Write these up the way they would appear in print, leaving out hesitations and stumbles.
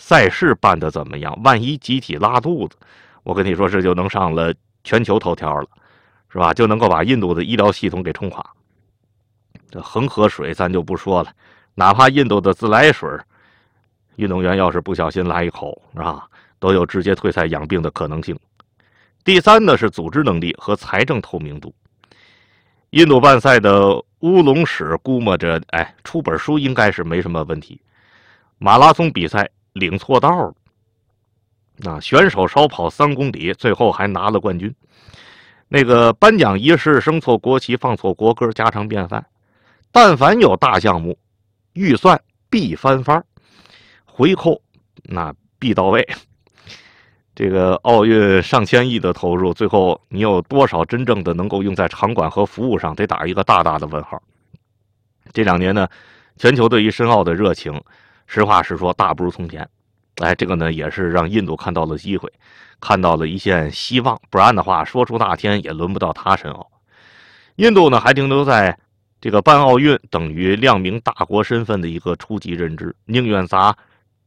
赛事办得怎么样？万一集体拉肚子，我跟你说，这就能上了全球头条了，是吧？就能够把印度的医疗系统给冲垮。这恒河水咱就不说了，哪怕印度的自来水，运动员要是不小心来一口，啊，都有直接退赛养病的可能性。第三呢是组织能力和财政透明度。印度办赛的乌龙史估摸着，出本书应该是没什么问题。马拉松比赛领错道了，选手少跑3公里，最后还拿了冠军。那个颁奖仪式升错国旗、放错国歌，家常便饭。但凡有大项目，预算必翻番，回扣那必到位。这个奥运上千亿的投入，最后你有多少真正的能够用在场馆和服务上，得打一个大大的问号。这2年呢，全球对于申奥的热情，实话实说大不如从前。这个呢也是让印度看到了机会，看到了一线希望，不然的话说出大天也轮不到他申奥。印度呢还停留在这个办奥运等于亮明大国身份的一个初级认知，宁愿砸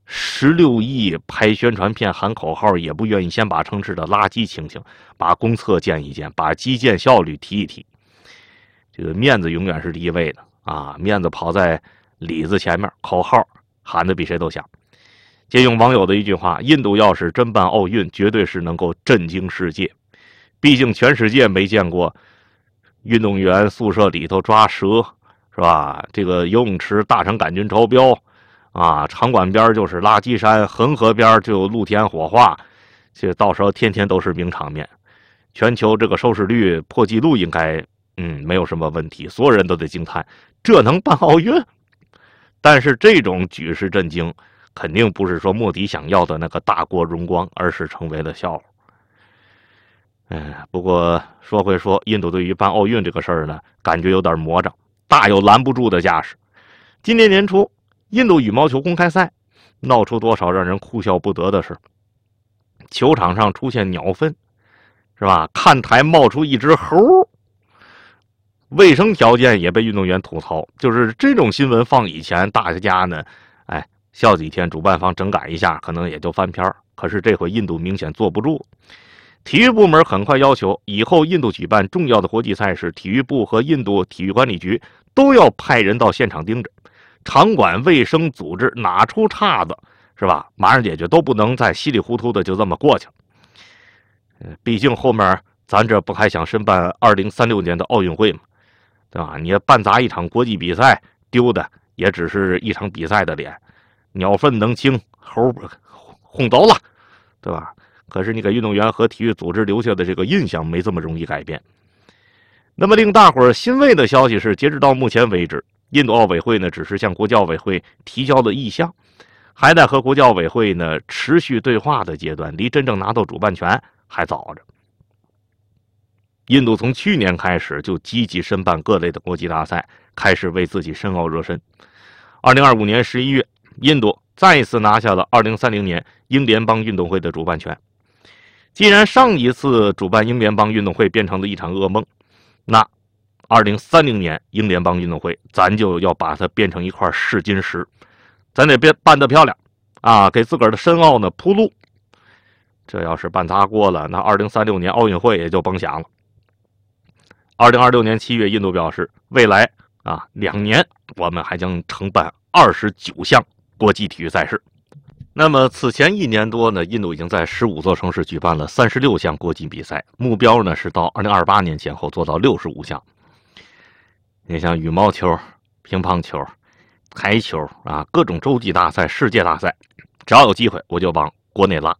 16亿拍宣传片喊口号，也不愿意先把城市的垃圾清清，把公厕建一建，把基建效率提一提。这个面子永远是第一位的啊，面子跑在里子前面，口号喊得比谁都响。借用网友的一句话，印度要是真办奥运，绝对是能够震惊世界。毕竟全世界没见过运动员宿舍里头抓蛇，是吧？这个游泳池大肠杆菌超标啊，场馆边就是垃圾山，恒河边就露天火化，这到时候天天都是名场面。全球这个收视率破纪录应该没有什么问题，所有人都得惊叹，这能办奥运？但是这种举世震惊肯定不是说莫迪想要的那个大国荣光，而是成为了笑话。不过说回说，印度对于办奥运这个事儿呢，感觉有点魔怔，大有拦不住的架势。今年年初，印度羽毛球公开赛闹出多少让人哭笑不得的事。球场上出现鸟粪，是吧？看台冒出一只猴，卫生条件也被运动员吐槽。就是这种新闻放以前，大家呢，笑几天，主办方整改一下，可能也就翻篇。可是这回印度明显坐不住。体育部门很快要求，以后印度举办重要的国际赛事，体育部和印度体育管理局都要派人到现场盯着，场馆卫生组织哪出岔子，是吧？马上解决，都不能再稀里糊涂的就这么过去了。毕竟后面咱这不还想申办2036年的奥运会吗？对吧？你办砸一场国际比赛，丢的也只是一场比赛的脸，鸟粪能清，猴轰走了，对吧？可是你给运动员和体育组织留下的这个印象没这么容易改变。那么令大伙儿欣慰的消息是，截止到目前为止，印度奥委会呢只是向国际奥委会提交了意向，还在和国际奥委会呢持续对话的阶段，离真正拿到主办权还早着。印度从去年开始就积极申办各类的国际大赛，开始为自己申奥热身。2025年11月，印度再一次拿下了2030年英联邦运动会的主办权。既然上一次主办英联邦运动会变成了一场噩梦，那2030年英联邦运动会咱就要把它变成一块试金石，咱得办得漂亮啊，给自个儿的申奥呢铺路。这要是办砸锅了，那2036年奥运会也就甭想了。2026年7月，印度表示，未来2年我们还将承办29项国际体育赛事。那么此前1年多呢，印度已经在15座城市举办了36项国际比赛，目标呢是到2028年前后做到65项。你像羽毛球、乒乓球、台球各种洲际大赛、世界大赛，只要有机会我就往国内拉。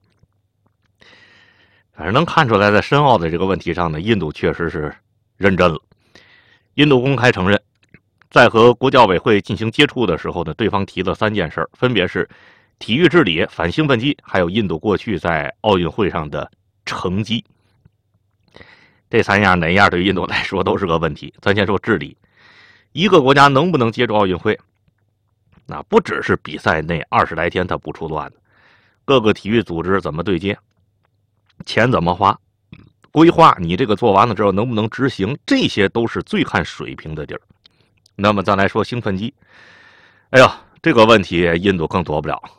反正能看出来，在申奥的这个问题上呢，印度确实是认真了。印度公开承认，在和国际奥委会进行接触的时候呢，对方提了3件事，分别是体育治理、反兴奋剂，还有印度过去在奥运会上的成绩。这3样哪样对于印度来说都是个问题。咱先说治理，一个国家能不能接触奥运会，那不只是比赛内20来天它不出乱子，各个体育组织怎么对接，钱怎么花，规划你这个做完了之后能不能执行，这些都是最看水平的地儿。那么再来说兴奋剂，这个问题印度更躲不了